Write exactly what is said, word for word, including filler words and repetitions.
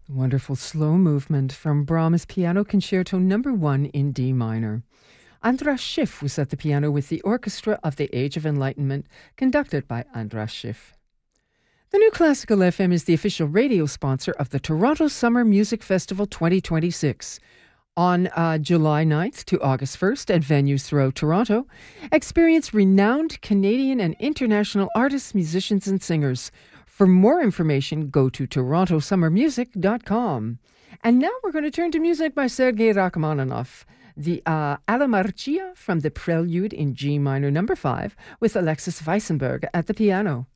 Wonderful slow movement from Brahms' Piano Concerto Number One in D minor. Andras Schiff was at the piano with the Orchestra of the Age of Enlightenment, conducted by Andras Schiff. The New Classical F M is the official radio sponsor of the Toronto Summer Music Festival twenty twenty-six. On uh, July ninth to August first at venues throughout Toronto, experience renowned Canadian and international artists, musicians, and singers. For more information, go to toronto summer music dot com. And now we're going to turn to music by Sergei Rachmaninoff, the uh, Alla Marcia from the Prelude in G minor number five with Alexis Weissenberg at the piano.